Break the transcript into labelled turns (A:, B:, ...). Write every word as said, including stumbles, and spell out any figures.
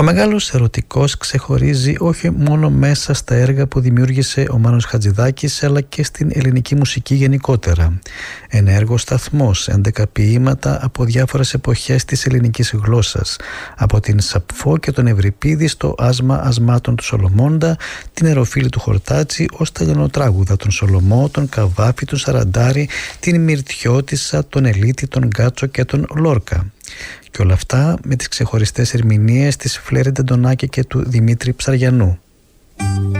A: Ο μεγάλος ερωτικός ξεχωρίζει όχι μόνο μέσα στα έργα που δημιούργησε ο Μάνος Χατζηδάκης, αλλά και στην ελληνική μουσική γενικότερα. Ένα έργο σταθμός, έντεκα ποίηματα από διάφορες εποχές της ελληνικής γλώσσας, από την Σαπφό και τον Ευρυπίδη στο Άσμα Ασμάτων του Σολομώντα, την Εροφίλη του Χορτάτσι ως τα ελληνοτράγουδα, τον Σολομό, τον Καβάφη, τον Σαραντάρη, την Μυρτιώτισσα, τον Ελίτη, τον Γκάτσο και τον Λόρκα. Και όλα αυτά με τις ξεχωριστές ερμηνείες της Φλέρη Ντεντονάκη και του Δημήτρη Ψαριανού.